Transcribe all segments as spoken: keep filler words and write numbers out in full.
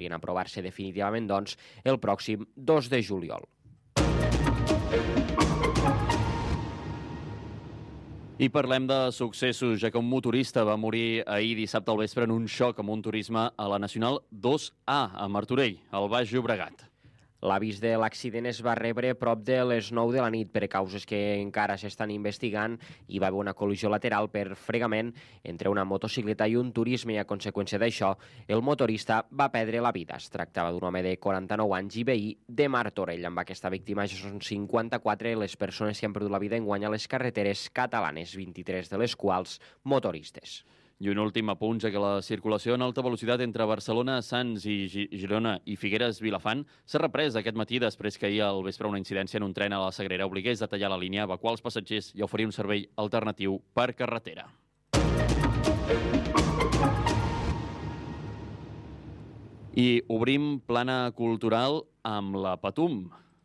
podrien aprovar-se definitivament, doncs, el pròxim dos de juliol. I parlem de successos, ja que un motorista va morir ahir dissabte al vespre en un xoc amb un turisme a la Nacional dos A, a Martorell, al Baix Llobregat. L'avís de l'accident es va rebre prop de les nou de la nit per causes que encara s'estan investigant i va haver una col·lisió lateral per fregament entre una motocicleta i un turisme i a conseqüència d'això el motorista va perdre la vida. Es tractava d'un home de quaranta-nou anys i veí de Martorell. Amb aquesta víctima ja són cinquanta-quatre les persones que han perdut la vida enguany a les carreteres catalanes, vint-i-tres de les quals motoristes. I un últim apunt, ja que la circulació en alta velocitat entre Barcelona, Sants i Girona i Figueres-Vilafant s'ha reprès aquest matí després que ahir al vespre una incidència en un tren a la Sagrera obligués a tallar la línia, evacuar els passatgers i oferir un servei alternatiu per carretera. I obrim plana cultural amb la Patum.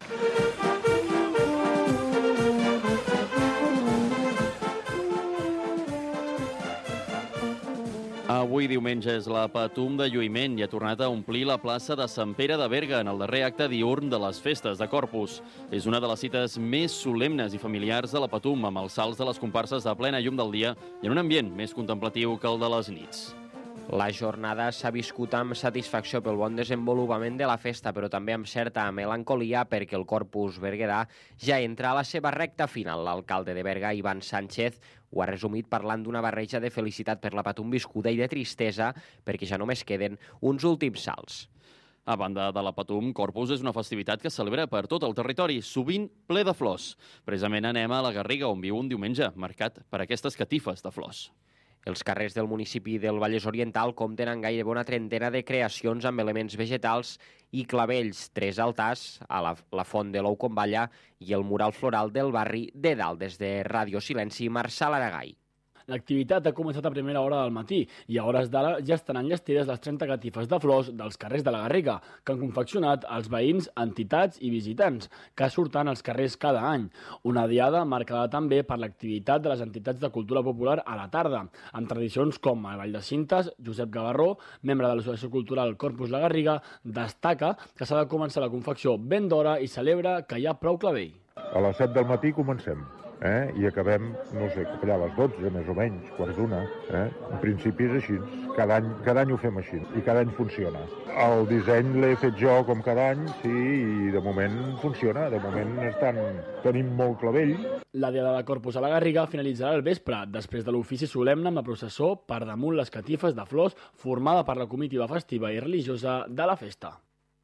Avui diumenge és la Patum de lluïment i ha tornat a omplir la plaça de Sant Pere de Berga en el darrer acte diürn de les festes de Corpus. És una de les cites més solemnes i familiars de la Patum, amb els salts de les comparses a plena llum del dia i en un ambient més contemplatiu que el de les nits. La jornada s'ha viscut amb satisfacció pel bon desenvolupament de la festa, però també amb certa melancolia perquè el Corpus berguedà ja entra a la seva recta final. L'alcalde de Berga, Ivan Sánchez, ho ha resumit parlant d'una barreja de felicitat per la Patum viscuda i de tristesa perquè ja només queden uns últims salts. A banda de la Patum, Corpus és una festivitat que es celebra per tot el territori, sovint ple de flors. Precisament anem a la Garriga, on viu un diumenge marcat per aquestes catifes de flors. Els carrers del municipi del Vallès Oriental compten amb gairebé una trentena de creacions amb elements vegetals i clavells, tres altars, a la, la font de l'Ou com balla i el mural floral del barri de Dalt. Des de Ràdio Silenci, Marçal Aragai. L'activitat ha començat a primera hora del matí i a hores d'ara ja estan enllestides les trenta catifes de flors dels carrers de la Garriga, que han confeccionat els veïns, entitats i visitants, que surten als carrers cada any. Una diada marcada també per l'activitat de les entitats de cultura popular a la tarda, amb tradicions com el Ball de Cintes. Josep Gavarró, membre de l'Associació Cultural Corpus La Garriga, destaca que s'ha de començar la confecció ben d'hora i celebra que hi ha prou clavell. A les set del matí comencem. Eh? I acabem, no sé, allà a les dotze, més o menys, quarts d'una. Eh? En principi és així. Cada any, cada any ho fem així i cada any funciona. El disseny l'he fet jo com cada any, sí, i de moment funciona. De moment estan, tenim molt clavell. La diada de Corpus a la Garriga finalitzarà al vespre, després de l'ofici solemne amb la processó per damunt les catifes de flors formada per la comitiva festiva i religiosa de la festa.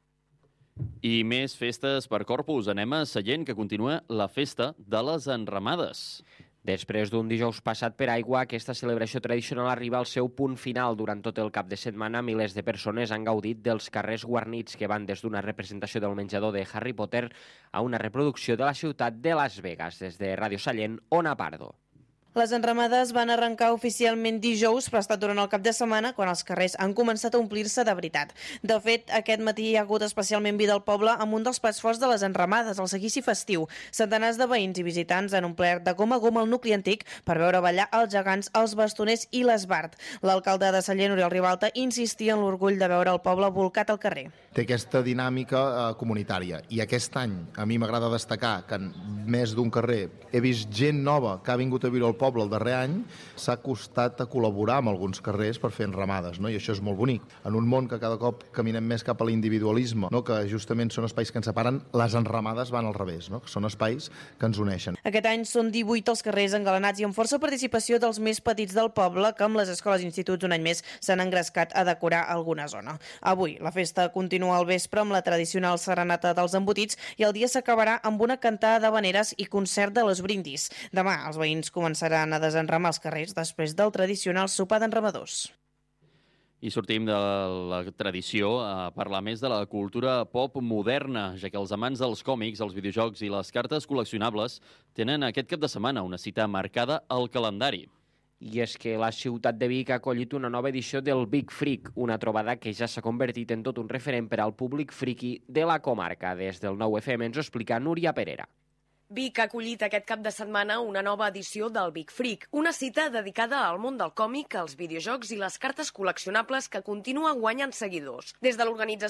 I més festes per Corpus. Anem a Sallent, que continua la festa de les enramades. Després d'un dijous passat per aigua, aquesta celebració tradicional arriba al seu punt final. Durant tot el cap de setmana, milers de persones han gaudit dels carrers guarnits que van des d'una representació del menjador de Harry Potter a una reproducció de la ciutat de Las Vegas. Des de Ràdio Sallent, Ona Pardo. Les enramades van arrencar oficialment dijous, però ha estat durant el cap de setmana quan els carrers han començat a omplir-se de veritat. De fet, aquest matí hi ha hagut especialment vida al poble amb un dels plats forts de les enramades, el seguici festiu. Centenars de veïns i visitants han omplert de gom a gom el nucli antic per veure ballar els gegants, els bastoners i l'esbart. L'alcalde de Sallent, Oriol Ribalta, insistia en l'orgull de veure el poble volcat al carrer. Té aquesta dinàmica eh, comunitària i aquest any a mi m'agrada destacar que en més d'un carrer he vist gent nova que ha vingut a viure al poble el darrer any, s'ha costat a col·laborar amb alguns carrers per fer enramades, no? I això és molt bonic. En un món que cada cop caminem més cap a l'individualisme, no? Que justament són espais que ens separen, les enramades van al revés, no? Que són espais que ens uneixen. Aquest any són divuit els carrers engalanats i amb força participació dels més petits del poble, que amb les escoles i instituts un any més s'han engrescat a decorar alguna zona. Avui la festa continua al vespre amb la tradicional serenata dels embotits i el dia s'acabarà amb una cantada d'havaneres i concert de los brindis. Demà els veïns començaran a desenramar els carrers després del tradicional sopar d'enramadors. I sortim de la tradició a parlar més de la cultura pop moderna, ja que els amants dels còmics, els videojocs i les cartes col·leccionables tenen aquest cap de setmana una cita marcada al calendari. I és que la ciutat de Vic ha acollit una nova edició del Big Freak, una trobada que ja s'ha convertit en tot un referent per al públic friki de la comarca. Des del nou F M ens ho explica Núria Perera. Vic ha acollit aquest cap de setmana una nova edició del Big Freak, una cita dedicada al món del còmic, als videojocs i les cartes col·leccionables que continua guanyant seguidors. Des de l'organització